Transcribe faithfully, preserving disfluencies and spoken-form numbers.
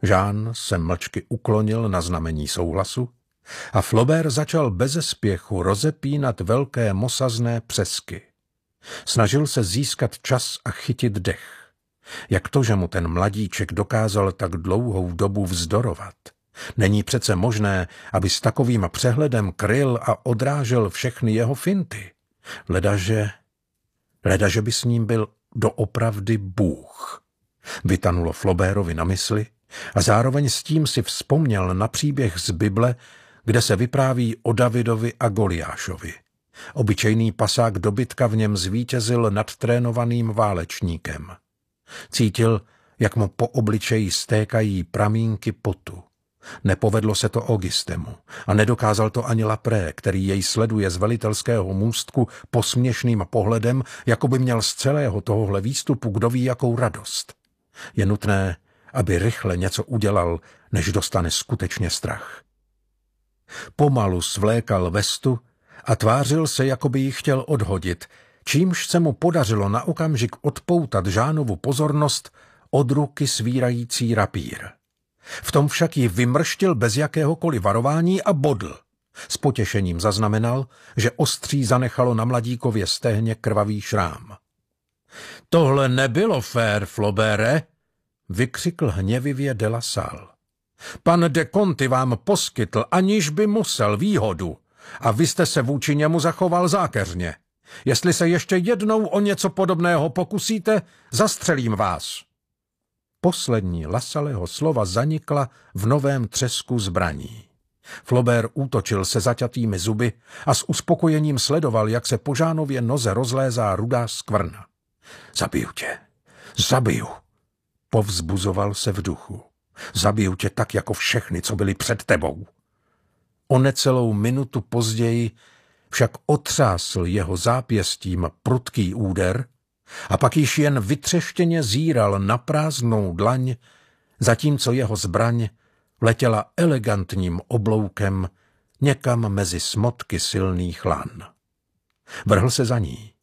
Jean se mlčky uklonil na znamení souhlasu a Flaubert začal beze spěchu rozepínat velké mosazné přesky. Snažil se získat čas a chytit dech. Jak to, že mu ten mladíček dokázal tak dlouhou dobu vzdorovat? Není přece možné, aby s takovým přehledem kryl a odrážel všechny jeho finty. Ledaže, ledaže by s ním byl doopravdy Bůh. Vytanulo Flaubertovi na mysli a zároveň s tím si vzpomněl na příběh z Bible, kde se vypráví o Davidovi a Goliášovi. Obyčejný pasák dobytka v něm zvítězil nad trénovaným válečníkem. Cítil, jak mu po obličeji stékají pramínky potu. Nepovedlo se to Augustemu a nedokázal to ani Lapré, který jej sleduje z velitelského můstku posměšným pohledem, jako by měl z celého tohohle výstupu kdo ví jakou radost. Je nutné, aby rychle něco udělal, než dostane skutečně strach. Pomalu svlékal vestu a tvářil se, jako by ji chtěl odhodit, čímž se mu podařilo na okamžik odpoutat Jeanovu pozornost od ruky svírající rapír. V tom však ji vymrštil bez jakéhokoliv varování a bodl. S potěšením zaznamenal, že ostří zanechalo na mladíkově stehně krvavý šrám. Tohle nebylo fér, Flauberte, vykřikl hněvivě de La Salle. Pan de Conti vám poskytl, aniž by musel, výhodu, a vy jste se vůči němu zachoval zákeřně. Jestli se ještě jednou o něco podobného pokusíte, zastřelím vás. Poslední Lasalleho slova zanikla v novém třesku zbraní. Flaubert útočil se zaťatými zuby a s uspokojením sledoval, jak se po Jeanově noze rozlézá rudá skvrna. Zabiju tě, zabiju, povzbuzoval se v duchu. Zabiju tě tak jako všechny, co byli před tebou. O necelou minutu později však otřásl jeho zápěstím prudký úder a pak již jen vytřeštěně zíral na prázdnou dlaň, zatímco jeho zbraň letěla elegantním obloukem někam mezi smotky silných lan. Vrhl se za ní